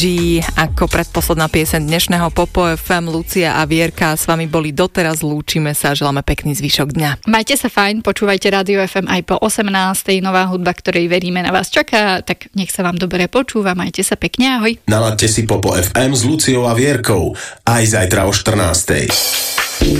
Ako predposledná pieseň dnešného Popo FM, Lucia a Vierka s vami boli doteraz, lúčime sa, želáme pekný zvyšok dňa. Majte sa fajn, počúvajte Rádio FM aj po 18. Nová hudba, ktorej veríme, na vás čaká, tak nech sa vám dobre počúva, majte sa pekne, ahoj. Naladte si Popo FM s Luciou a Vierkou aj zajtra o 14.